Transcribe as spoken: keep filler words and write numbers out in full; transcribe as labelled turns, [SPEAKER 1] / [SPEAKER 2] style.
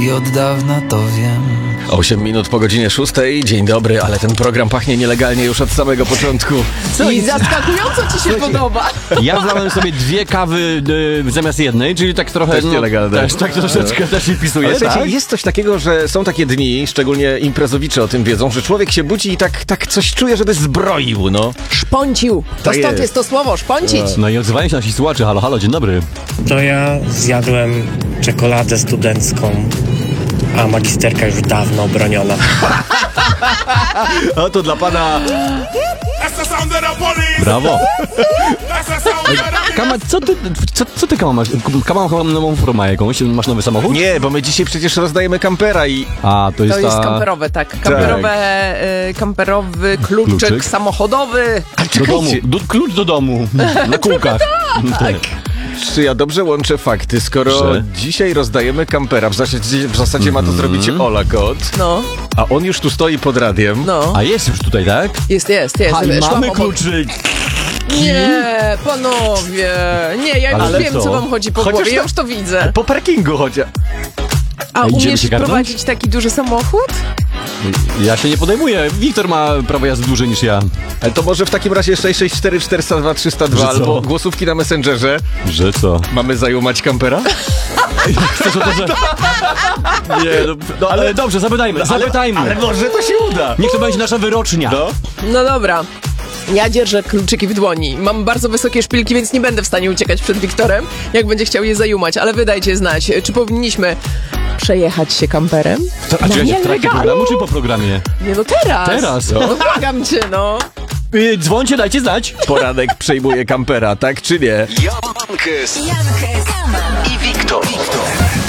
[SPEAKER 1] I od dawna to wiem.
[SPEAKER 2] osiem minut po godzinie szóstej. Dzień dobry, ale ten program pachnie nielegalnie już od samego początku.
[SPEAKER 3] Co? I zaskakująco ci się podoba.
[SPEAKER 4] Ja wlałem sobie dwie kawy y, zamiast jednej, czyli tak trochę...
[SPEAKER 2] Też nielegalne.
[SPEAKER 4] Też, tak troszeczkę też się wpisuje,
[SPEAKER 2] Ale słuchajcie,
[SPEAKER 4] tak?
[SPEAKER 2] jest coś takiego, że są takie dni, szczególnie imprezowicze o tym wiedzą, że człowiek się budzi i tak, tak coś czuje, żeby zbroił, no.
[SPEAKER 3] Szponcił. To
[SPEAKER 2] Tak
[SPEAKER 3] stąd
[SPEAKER 2] jest.
[SPEAKER 3] jest to słowo, szponcić.
[SPEAKER 4] No i odzywają się nasi słuchacze. Halo, halo, dzień dobry.
[SPEAKER 5] To ja zjadłem czekoladę studencką, a magisterka już dawno obroniona.
[SPEAKER 2] A to dla pana...
[SPEAKER 4] Brawo. Kama, co ty, co, co ty Kama masz? Kama chyba nową formę jakąś, masz nowy samochód?
[SPEAKER 2] Nie, bo my dzisiaj przecież rozdajemy kampera i...
[SPEAKER 4] A, to jest
[SPEAKER 3] To jest
[SPEAKER 4] ta...
[SPEAKER 3] kamperowe, tak. Kamperowe, y, kamperowy kluczyk,
[SPEAKER 4] Kluczyk.
[SPEAKER 3] samochodowy.
[SPEAKER 4] Do domu, do, klucz do domu, na kółkach. Tak.
[SPEAKER 2] Czy ja dobrze łączę fakty, skoro
[SPEAKER 4] Że?
[SPEAKER 2] dzisiaj rozdajemy kampera, w zasadzie, w zasadzie ma to zrobić Ola Kot,
[SPEAKER 3] No,
[SPEAKER 2] a on już tu stoi pod radiem.
[SPEAKER 3] no.
[SPEAKER 4] A jest już tutaj, tak?
[SPEAKER 3] Jest, jest, jest.
[SPEAKER 4] A, i
[SPEAKER 3] Szłam
[SPEAKER 4] mamy
[SPEAKER 3] obok.
[SPEAKER 4] kluczyk.
[SPEAKER 3] Nie, panowie. Nie, ja już
[SPEAKER 4] Ale
[SPEAKER 3] wiem,
[SPEAKER 4] co?
[SPEAKER 3] co wam chodzi po
[SPEAKER 2] Chociaż
[SPEAKER 3] głowie. Ja
[SPEAKER 2] to-
[SPEAKER 3] już to widzę.
[SPEAKER 2] Po parkingu chociaż.
[SPEAKER 3] A
[SPEAKER 4] idziemy
[SPEAKER 3] umiesz
[SPEAKER 4] się garnąć?
[SPEAKER 3] prowadzić taki duży samochód?
[SPEAKER 4] Ja się nie podejmuję. Wiktor ma prawo jazdy dłużej niż ja.
[SPEAKER 2] Ale to może w takim razie sześć sześć cztery czterysta dwa trzysta dwa
[SPEAKER 4] Że co?
[SPEAKER 2] albo głosówki na Messengerze.
[SPEAKER 4] Że co?
[SPEAKER 2] Mamy zajumać kampera?
[SPEAKER 4] Chcesz o to, że... Nie, no, no ale dobrze, zapytajmy, zapytajmy.
[SPEAKER 2] Ale może to się uda.
[SPEAKER 4] Niech to będzie nasza wyrocznia.
[SPEAKER 2] No.
[SPEAKER 3] No dobra. Ja dzierżę kluczyki w dłoni. Mam bardzo wysokie szpilki, więc nie będę w stanie uciekać przed Wiktorem, jak będzie chciał je zajumać, ale wy dajcie znać, czy powinniśmy przejechać się kamperem?
[SPEAKER 4] A czy ja się w trakcie
[SPEAKER 3] nielegalnie.
[SPEAKER 4] programu, czy po programie?
[SPEAKER 3] Nie, no teraz.
[SPEAKER 4] Teraz.
[SPEAKER 3] No, błagam cię, no.
[SPEAKER 4] Y, dzwońcie, dajcie znać.
[SPEAKER 2] Poranek przejmuje kampera, tak czy nie?
[SPEAKER 6] Jankes i Wiktor.